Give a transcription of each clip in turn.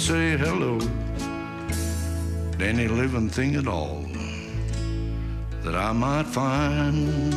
Say hello to any living thing at all that I might find.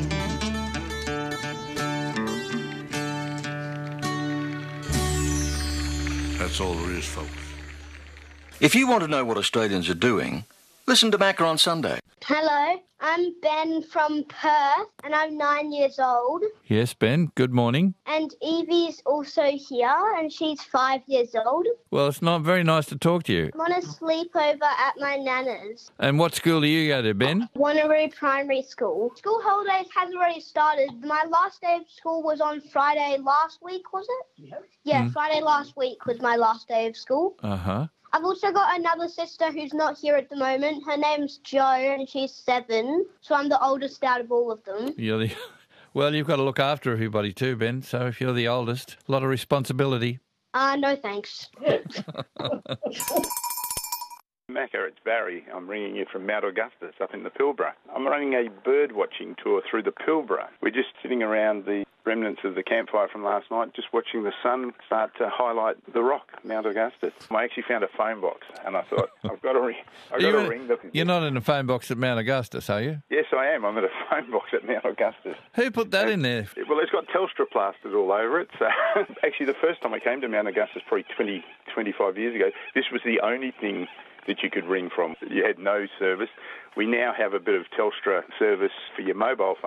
That's all there is, folks. If you want to know what Australians are doing, listen to Macca on Sunday. Hello, I'm Ben from Perth and I'm 9 years old. Yes, Ben, good morning. And Evie's also here and she's 5 years old. Well, it's not very nice to talk to you. I'm on a sleepover at my nana's. And what school do you go to, Ben? Wanneroo Primary School. School holidays has already started. My last day of school was on Friday last week, was it? Yeah, Friday last week was my last day of school. Uh-huh. I've also got another sister who's not here at the moment. Her name's Jo and she's 7, so I'm the oldest out of all of them. Well, you've got to look after everybody too, Ben, so if you're the oldest, a lot of responsibility. No thanks. Macca, it's Barry. I'm ringing you from Mount Augustus up in the Pilbara. I'm running a bird watching tour through the Pilbara. We're just sitting around the remnants of the campfire from last night, just watching the sun start to highlight the rock, Mount Augustus. I actually found a phone box, and I thought, I've got to ring them. You're not in a phone box at Mount Augustus, are you? Yes, I am. I'm at a phone box at Mount Augustus. Who put that in there? Well, it's got Telstra plastered all over it. So actually, the first time I came to Mount Augustus, probably 25 years ago, this was the only thing that you could ring from. You had no service. We now have a bit of Telstra service for your mobile phone.